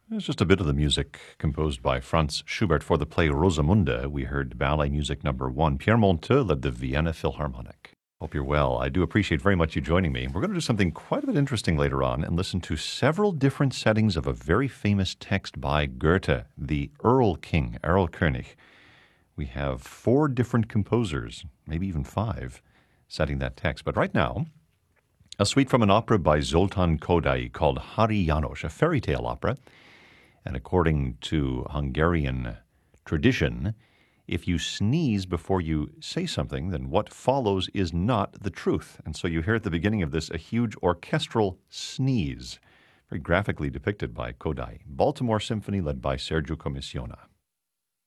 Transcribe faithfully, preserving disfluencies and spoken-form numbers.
It's just a bit of the music composed by Franz Schubert for the play Rosamunde. We heard ballet music number one. Pierre Monteux led the Vienna Philharmonic. Hope you're well. I do appreciate very much you joining me. We're going to do something quite a bit interesting later on and listen to several different settings of a very famous text by Goethe, the Erl King, Erlkönig. We have four different composers, maybe even five, setting that text. But right now, a suite from an opera by Zoltán Kodály called Hari János, a fairy tale opera. And according to Hungarian tradition, if you sneeze before you say something, then what follows is not the truth. And so you hear at the beginning of this a huge orchestral sneeze, very graphically depicted by Kodály. Baltimore Symphony led by Sergio Commissiona.